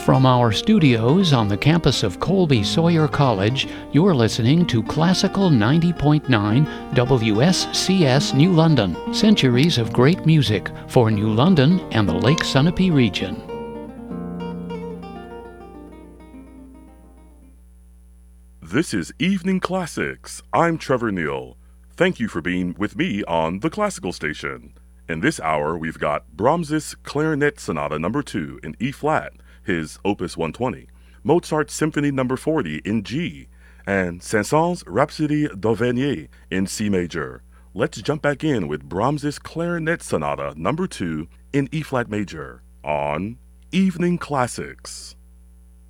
From our studios on the campus of Colby Sawyer College, you're listening to Classical 90.9 WSCS New London. Centuries of great music for New London and the Lake Sunapee region. This is Evening Classics. I'm Trevor Neal. Thank you for being with me on the Classical Station. In this hour, we've got Brahms's Clarinet Sonata No. 2 in E-flat, his Opus 120, Mozart's Symphony No. 40 in G, and Saint-Saëns' Rhapsodie d'Auvergne in C major. Let's jump back in with Brahms's Clarinet Sonata No. 2 in E-flat major on Evening Classics.